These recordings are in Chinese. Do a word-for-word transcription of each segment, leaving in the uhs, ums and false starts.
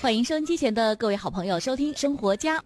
欢迎收音机前的各位好朋友收听生活家。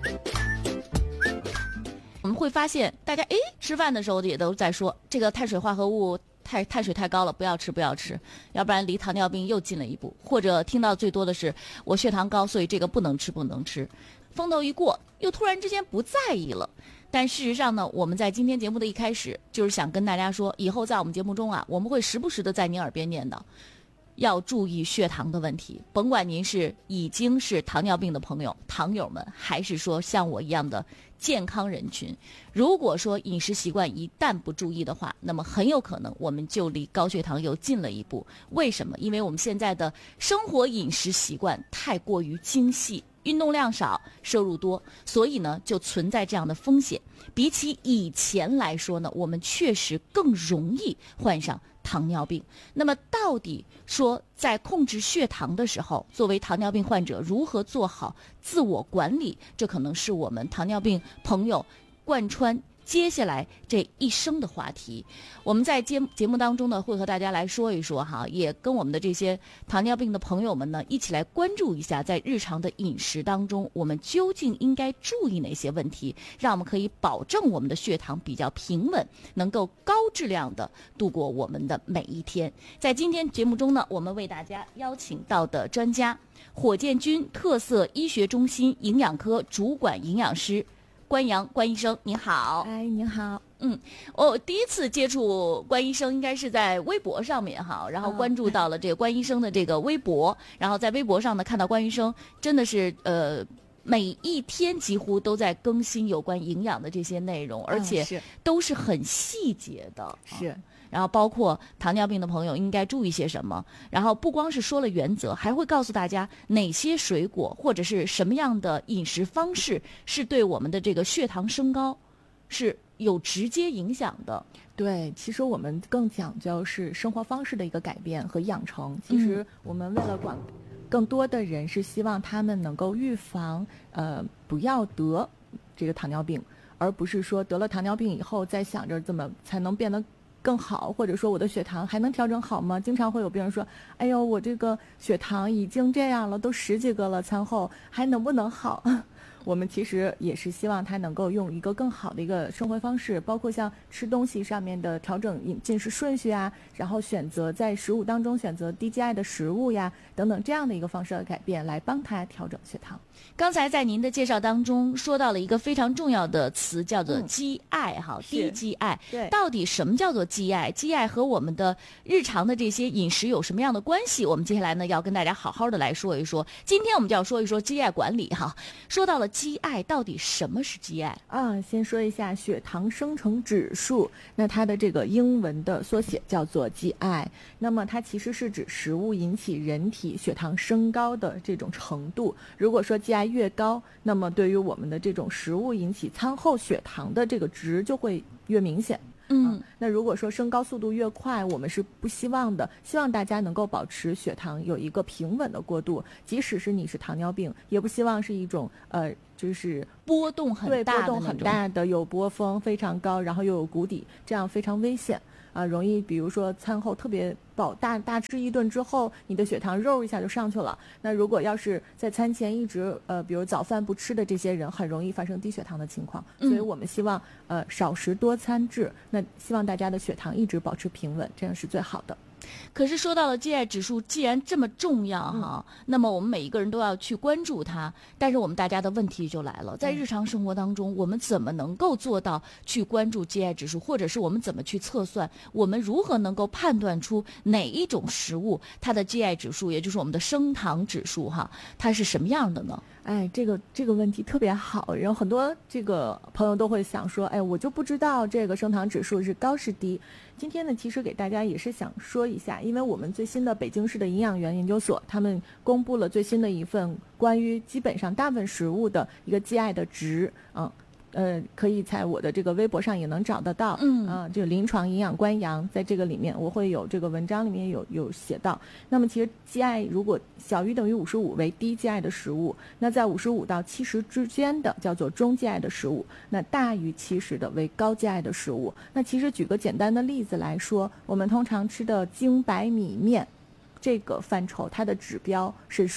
我们会发现大家诶吃饭的时候也都在说这个碳水化合物太碳水太高了，不要吃不要吃，要不然离糖尿病又近了一步。或者听到最多的是我血糖高，所以这个不能吃不能吃。风头一过又突然之间不在意了。但事实上呢，我们在今天节目的一开始就是想跟大家说，以后在我们节目中啊，我们会时不时的在您耳边念叨要注意血糖的问题，甭管您是已经是糖尿病的朋友糖友们，还是说像我一样的健康人群，如果说饮食习惯一旦不注意的话，那么很有可能我们就离高血糖又近了一步。为什么？因为我们现在的生活饮食习惯太过于精细，运动量少，摄入多，所以呢就存在这样的风险。比起以前来说呢，我们确实更容易患上糖尿病。那么到底说在控制血糖的时候，作为糖尿病患者如何做好自我管理，这可能是我们糖尿病朋友贯穿接下来这一生的话题。我们在节节目当中呢，会和大家来说一说哈，也跟我们的这些糖尿病的朋友们呢，一起来关注一下，在日常的饮食当中，我们究竟应该注意哪些问题，让我们可以保证我们的血糖比较平稳，能够高质量的度过我们的每一天。在今天节目中呢，我们为大家邀请到的专家，火箭军特色医学中心营养科主管营养师关阳关医生，你好。 哎，你好。 嗯，我第一次接触关医生应该是在微博上面哈，然后关注到了这个关医生的这个微博，哦、然后在微博上呢看到关医生真的是呃每一天几乎都在更新有关营养的这些内容，而且都是很细节的。 嗯、是。 啊然后包括糖尿病的朋友应该注意些什么，然后不光是说了原则，还会告诉大家哪些水果或者是什么样的饮食方式是对我们的这个血糖升高是有直接影响的。 对，其实我们更讲究是生活方式的一个改变和养成。其实我们为了管更多的人，是希望他们能够预防呃不要得这个糖尿病，而不是说得了糖尿病以后再想着怎么才能变得更好，或者说我的血糖还能调整好吗？经常会有病人说，哎呦，我这个血糖已经这样了，都十几个了，餐后还能不能好？我们其实也是希望他能够用一个更好的一个生活方式，包括像吃东西上面的调整饮进食顺序啊，然后选择在食物当中选择低 G I 的食物呀，等等这样的一个方式的改变，来帮他调整血糖。 刚才在您的介绍当中说到了一个非常重要的词，叫做 G I 哈、嗯，低 G I。 对， 到底什么叫做 G I？G I 和我们的日常的这些饮食有什么样的关系？我们接下来呢要跟大家好好的来说一说。今天我们就要说一说 G I 管理哈。说到了 G I， 到底什么是 G I 啊？先说一下血糖生成指数，那它的这个英文的缩写叫做 G I。那么它其实是指食物引起人体血糖升高的这种程度。如果说 G I 越高，那么对于我们的这种食物引起餐后血糖的这个值就会越明显。 嗯， 那如果说升高速度越快，我们是不希望的，希望大家能够保持血糖有一个平稳的过渡，即使是你是糖尿病，也不希望是一种呃就是波动很大的对波动很大的，有波峰非常高，然后又有谷底，这样非常危险啊、呃，容易比如说餐后特别饱大大吃一顿之后，你的血糖肉一下就上去了。那如果要是在餐前一直呃，比如早饭不吃的这些人，很容易发生低血糖的情况。所以我们希望呃少食多餐制，那希望大家的血糖一直保持平稳，这样是最好的。 可是说到了 G I 指数既然这么重要哈、嗯，那么我们每一个人都要去关注它。但是我们大家的问题就来了，在日常生活当中，我们怎么能够做到去关注 G I 指数，或者是我们怎么去测算，我们如何能够判断出哪一种食物它的 G I 指数，也就是我们的升糖指数哈，它是什么样的呢？ 哎，这个这个问题特别好，然后很多这个朋友都会想说，哎，我就不知道这个升糖指数是高是低。今天呢，其实给大家也是想说一下，因为我们最新的北京市的营养员研究所，他们公布了最新的一份关于基本上大部分食物的一个 G I 的值，嗯。呃，可以在我的这个微博上也能找得到， 嗯啊、呃，这个临床营养关阳，在这个里面我会有这个文章里面有有写到。那么其实 G I 如果小于等于五十五为低 G I 的食物，那在五十五到七十之间的叫做中 G I 的食物，那大于七十的为高 G I 的食物。那其实举个简单的例子来说，我们通常吃的精白米面这个范畴，它的指标是